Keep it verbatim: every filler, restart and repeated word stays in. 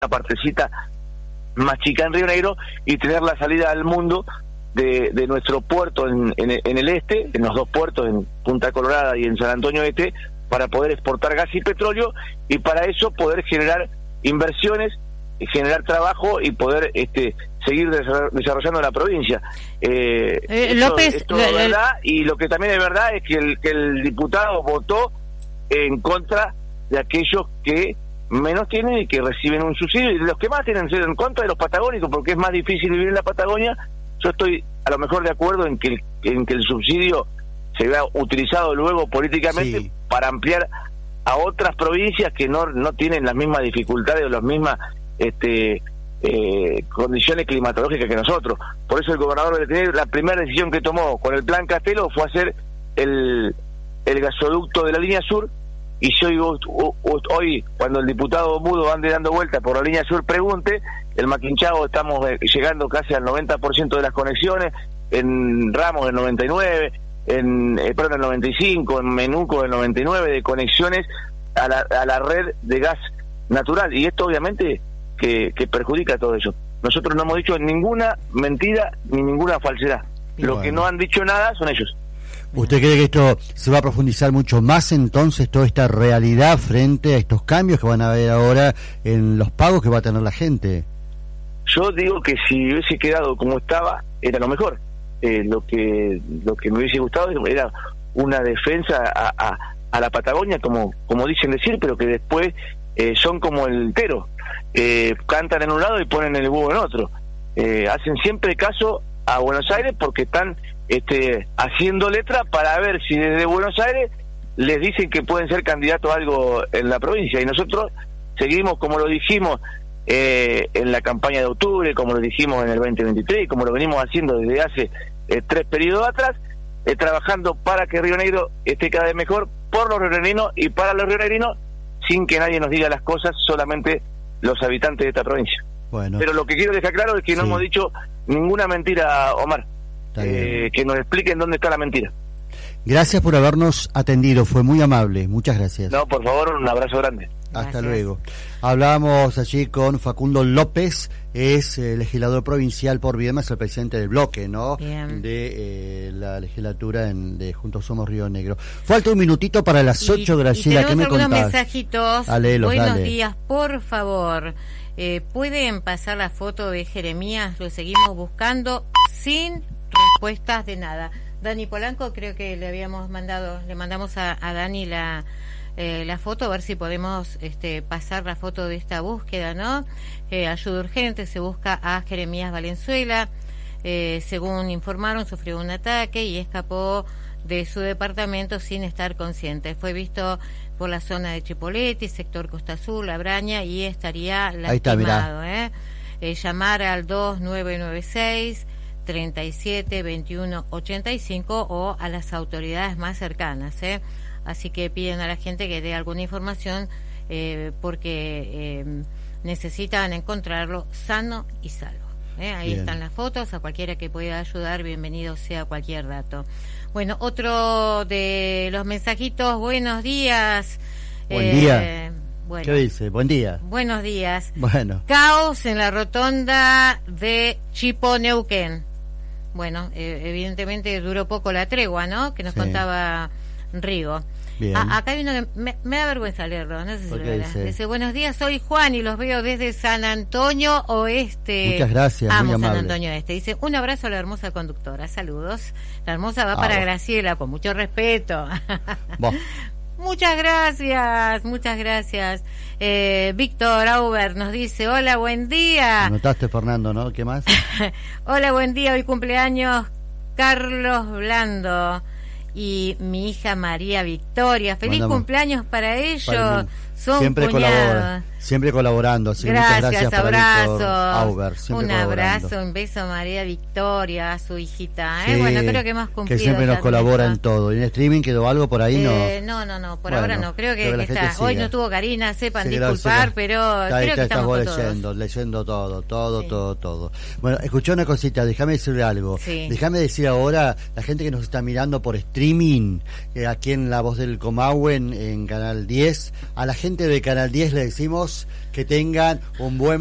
partecita más chica en Río Negro y tener la salida al mundo de, de nuestro puerto en, en, en el este, en los dos puertos, en Punta Colorada y en San Antonio Este, para poder exportar gas y petróleo, y para eso poder generar inversiones, generar trabajo y poder este seguir desarrollando la provincia. Eh, eh, esto, López, esto es verdad, y lo que también es verdad es que el, que el diputado votó en contra de aquellos que menos tienen y que reciben un subsidio, y los que más tienen ser en contra de los patagónicos, porque es más difícil vivir en la Patagonia. Yo estoy a lo mejor de acuerdo en que el, en que el subsidio se vea utilizado luego políticamente, sí, para ampliar a otras provincias que no no tienen las mismas dificultades o las mismas este eh, condiciones climatológicas que nosotros. Por eso el gobernador de tener la primera decisión que tomó con el Plan Castelo fue hacer el, el gasoducto de la línea sur. Y yo digo, hoy, cuando el diputado Mudo ande dando vueltas por la línea sur, pregunte, el Maquinchao estamos llegando casi al noventa por ciento de las conexiones, en Ramos el noventa y nueve, en eh, perdón, el noventa y cinco, en Menuco el noventa y nueve de conexiones a la, a la red de gas natural. Y esto obviamente que, que perjudica todo eso. Nosotros no hemos dicho ninguna mentira ni ninguna falsedad. Lo bueno. que no han dicho nada son ellos. ¿Usted cree que esto se va a profundizar mucho más entonces, toda esta realidad frente a estos cambios que van a haber ahora en los pagos que va a tener la gente? Yo digo que si hubiese quedado como estaba, era lo mejor. Eh, lo que lo que me hubiese gustado era una defensa a, a, a la Patagonia, como como dicen decir, pero que después eh, son como el tero. Eh, cantan en un lado y ponen el huevo en otro. Eh, hacen siempre caso a Buenos Aires porque están este, haciendo letra para ver si desde Buenos Aires les dicen que pueden ser candidatos a algo en la provincia, y nosotros seguimos como lo dijimos eh, en la campaña de octubre, como lo dijimos en el veinte veintitrés, como lo venimos haciendo desde hace eh, tres periodos atrás, eh, trabajando para que Río Negro esté cada vez mejor por los rionegrinos y para los rionegrinos, sin que nadie nos diga las cosas, solamente los habitantes de esta provincia. Bueno. Pero lo que quiero dejar claro es que no sí. hemos dicho ninguna mentira, Omar. Eh, que nos expliquen dónde está la mentira. Gracias por habernos atendido, fue muy amable, muchas gracias. No, por favor, un abrazo grande. Hasta Gracias. luego. Hablábamos allí con Facundo López, es eh, legislador provincial por Viedma, es el presidente del bloque, ¿no? Bien. De eh, la legislatura en, de Juntos Somos Río Negro. Falta un minutito para las ocho, Graciela, ¿qué me contás? Tenemos algunos mensajitos. Alelos, Buenos dale. días, por favor. Eh, ¿Pueden pasar la foto de Jeremías? Lo seguimos buscando sin respuestas de nada. Dani Polanco, creo que le habíamos mandado, le mandamos a, a Dani la eh, la foto, a ver si podemos este, pasar la foto de esta búsqueda, ¿no? Eh, ayuda urgente, se busca a Jeremías Valenzuela, eh, según informaron, sufrió un ataque y escapó de su departamento sin estar consciente. Fue visto por la zona de Chipoleti, sector Costa Azul, La Braña, y estaría lastimado. Ahí está, ¿eh? Eh, llamar al dos nueve nueve seis treinta y siete veintiuno ochenta y cinco o a las autoridades más cercanas, ¿eh? Así que piden a la gente que dé alguna información eh, porque eh, necesitan encontrarlo sano y salvo, ¿eh? Ahí Bien. Están las fotos, a cualquiera que pueda ayudar, bienvenido sea cualquier dato. Bueno, otro de los mensajitos, buenos días. Buen eh, día. Bueno, ¿qué dice? Buen día. Buenos días. Bueno. Caos en la rotonda de Chipo, Neuquén. Bueno, eh, evidentemente duró poco la tregua, ¿no? Que nos sí. contaba Rigo. Bien. A, acá hay uno que me, me da vergüenza leerlo, no sé si lo dice? dice, buenos días, soy Juan y los veo desde San Antonio Oeste. Muchas gracias, Amo muy San amable. Antonio Oeste. Dice, un abrazo a la hermosa conductora, saludos. La hermosa va ah, para bueno. Graciela, con mucho respeto. Muchas gracias, muchas gracias. Eh, Víctor Auber nos dice, hola, buen día. Anotaste, Fernando, ¿no? ¿Qué más? Hola, buen día, hoy cumpleaños Carlos Blando y mi hija María Victoria. Feliz Mandamos. cumpleaños para ellos. Para Son siempre cuñados. colabora, siempre colaborando. Así gracias, muchas gracias abrazos. Para Auber, un abrazo, un beso a María Victoria, a su hijita. ¿eh? Sí, bueno, creo que hemos cumplido. Que siempre nos colabora en todo. ¿Y en streaming quedó algo por ahí? Eh, no, no, no, por bueno, ahora no. Creo que, que que está. Hoy no tuvo Karina, sepan sí, disculpar, pero está, creo está, que estamos estamos leyendo, todos. leyendo todo, todo, sí. todo, todo. Bueno, escuché una cosita, déjame decirle algo. Sí. Déjame decir ahora, la gente que nos está mirando por streaming, eh, aquí en La Voz del Comahue, en, en Canal diez, a la gente de Canal diez le decimos que tengan un buen